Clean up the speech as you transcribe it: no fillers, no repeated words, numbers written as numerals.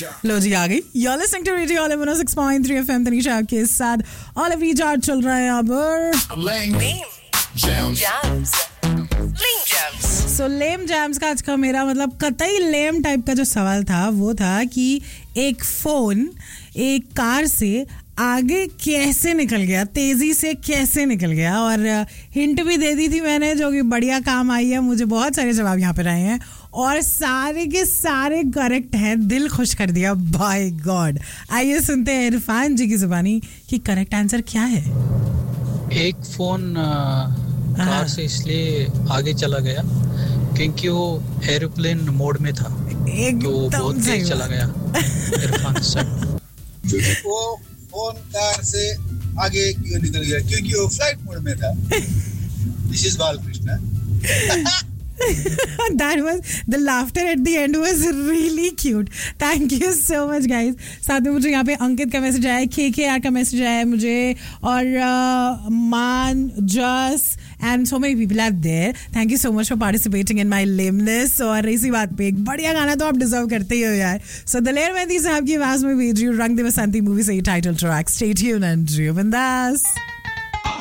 लो जी आ गई. You're listening to Radio Olive 106.3 FM. Tanisha आपके साथ Olive Recharge चल रहा है यहाँ पर. Lame Jams. So Lame Jams का आज का मेरा मतलब कतई लेम टाइप का जो सवाल था वो था कि एक फोन एक कार से आगे कैसे निकल गया, तेजी से कैसे निकल गया. और हिंट भी दे दी थी मैंने जो कि बढ़िया काम आई है. मुझे बहुत सारे जवाब यहाँ पे रहे हैं और सारे के सारे करेक्ट हैं. दिल खुश कर दिया बाय गॉड. आइए सुनते हैं इरफान जी की जुबानी कि करेक्ट आंसर क्या है. एक फोन कार से इसलिए आगे चला गया क्योंकि वो एरोप्लेन मोड में था तो बहुत तेज चला गया. इरफान साहब वो फोन कार से आगे क्यों निकल गया क्योंकि वो फ्लाइट मोड में था. This is Balkrishna. That was the laughter at the end was really cute. Thank you so much guys. साथ में मुझे यहाँ पे अंकित का मैसेज आया है, KKR का मैसेज आया है मुझे और मान जस and so many people are there. Thank you so much for participating in my lameness. और इसी बात पे एक बढ़िया गाना तो आप डिजर्व करते ही हो यार. So दलेर मेहंदी साहब की आवाज में भेज रही हूँ रंग दे बसंती मूवी से ये title track. Stay tuned and जियो बिंदास.